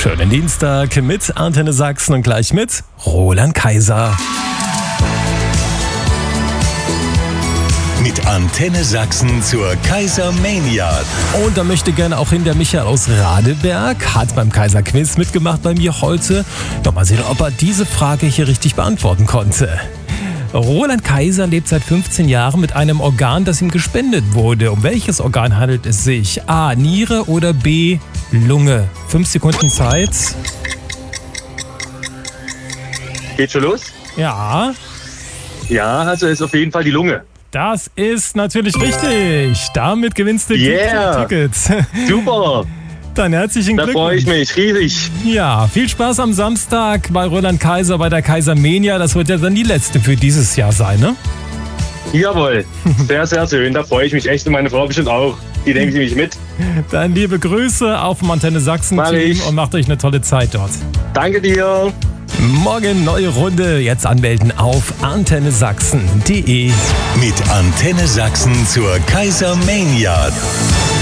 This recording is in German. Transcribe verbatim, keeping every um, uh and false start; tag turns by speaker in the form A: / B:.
A: Schönen Dienstag mit Antenne Sachsen und gleich mit Roland Kaiser.
B: Mit Antenne Sachsen zur Kaisermania.
A: Und da möchte gerne auch hin der Michael aus Radeberg, hat beim Kaiser Quiz mitgemacht bei mir heute. Doch mal sehen, ob er diese Frage hier richtig beantworten konnte. Roland Kaiser lebt seit fünfzehn Jahren mit einem Organ, das ihm gespendet wurde. Um welches Organ handelt es sich? A. Niere oder B. Lunge? Fünf Sekunden Zeit.
C: Geht schon los?
A: Ja,
C: Ja, also ist auf jeden Fall die Lunge.
A: das ist natürlich richtig. Damit gewinnst du
C: Yeah.
A: die Tickets.
C: Super,
A: Dann herzlichen
C: da freue ich
A: Glückwunsch.
C: mich riesig.
A: Ja, viel Spaß am Samstag bei Roland Kaiser bei der Kaisermania. Das wird ja dann die letzte für dieses Jahr sein, ne?
C: Jawohl, sehr, sehr schön. Da freue ich mich echt und meine Frau bestimmt auch. Die nehmen sie mich mit.
A: Dann liebe Grüße auf dem Antenne
C: Mach
A: Sachsen-Team
C: ich.
A: und macht euch eine tolle Zeit dort.
C: Danke dir.
A: Morgen neue Runde. Jetzt anmelden auf antenne sachsen punkt de.
B: Mit Antenne Sachsen zur Kaisermania.